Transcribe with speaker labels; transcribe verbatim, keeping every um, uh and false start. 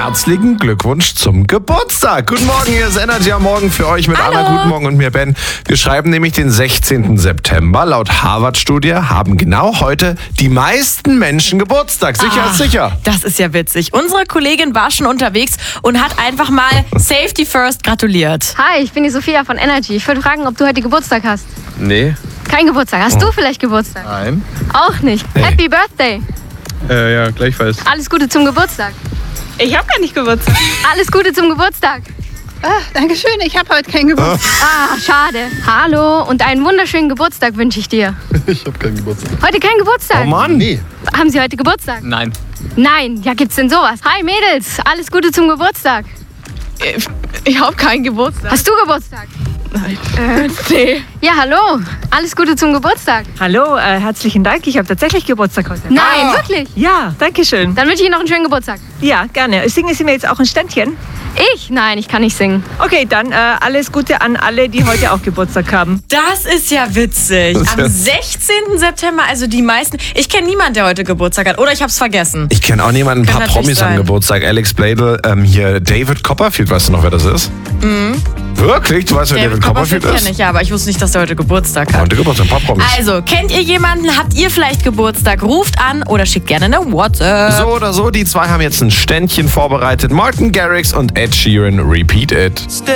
Speaker 1: herzlichen Glückwunsch zum Geburtstag. Guten Morgen, hier ist Energy am Morgen für euch mit
Speaker 2: Hallo.
Speaker 1: Anna. Guten Morgen und mir, Ben. Wir schreiben nämlich den sechzehnten September. Laut Harvard-Studie haben genau heute die meisten Menschen Geburtstag. Sicher
Speaker 2: Ah,
Speaker 1: ist sicher.
Speaker 2: Das ist ja witzig. Unsere Kollegin war schon unterwegs und hat einfach mal Safety First gratuliert.
Speaker 3: Hi, ich bin die Sophia von Energy. Ich wollte fragen, ob du heute Geburtstag hast.
Speaker 4: Nee.
Speaker 3: Kein Geburtstag. Hast du vielleicht Geburtstag?
Speaker 4: Nein.
Speaker 3: Auch nicht.
Speaker 1: Nee.
Speaker 3: Happy Birthday.
Speaker 4: Äh, ja, gleichfalls.
Speaker 3: Alles Gute zum Geburtstag.
Speaker 5: Ich habe gar nicht Geburtstag.
Speaker 3: Alles Gute zum Geburtstag.
Speaker 5: Ah, Dankeschön, ich habe heute keinen Geburtstag.
Speaker 3: Ah, schade. Hallo und einen wunderschönen Geburtstag wünsche ich dir.
Speaker 4: Ich habe keinen Geburtstag.
Speaker 3: Heute kein Geburtstag?
Speaker 1: Oh Mann.
Speaker 4: Nee.
Speaker 3: Haben Sie heute Geburtstag?
Speaker 4: Nein.
Speaker 3: Nein. Ja, gibt's denn sowas? Hi Mädels, alles Gute zum Geburtstag.
Speaker 5: Ich, ich habe keinen Geburtstag.
Speaker 3: Hast du Geburtstag?
Speaker 5: Äh, nee.
Speaker 3: Ja, hallo. Alles Gute zum Geburtstag.
Speaker 6: Hallo, äh, herzlichen Dank. Ich habe tatsächlich Geburtstag heute.
Speaker 3: Nein, wirklich?
Speaker 6: Ja, danke schön.
Speaker 3: Dann wünsche ich Ihnen noch einen schönen Geburtstag.
Speaker 6: Ja, gerne. Singen Sie mir jetzt auch ein Ständchen?
Speaker 3: Ich? Nein, ich kann nicht singen.
Speaker 6: Okay, dann äh, alles Gute an alle, die heute auch Geburtstag haben.
Speaker 2: Das ist ja witzig.
Speaker 1: Das ist ja-
Speaker 2: Am sechzehnten September, also die meisten. Ich kenne niemanden, der heute Geburtstag hat. Oder ich habe es vergessen.
Speaker 1: Ich kenne auch niemanden, ein
Speaker 2: Kann
Speaker 1: paar
Speaker 2: natürlich
Speaker 1: Promis haben
Speaker 2: sein.
Speaker 1: Geburtstag. Alex Bladel, ähm, hier David Copperfield, weißt du noch, wer das ist? Mhm. Wirklich? Du weißt, wer David, Copperfield
Speaker 2: kenne
Speaker 1: ist?
Speaker 2: ich ja, aber ich wusste nicht, dass der heute Geburtstag hat.
Speaker 1: Heute Geburtstag, ein paar Promis.
Speaker 2: Also, kennt ihr jemanden? Habt ihr vielleicht Geburtstag? Ruft an oder schickt gerne eine WhatsApp.
Speaker 1: So oder so, die zwei haben jetzt ein Ständchen vorbereitet. Martin Garrix und Ed Sheeran, Repeat It.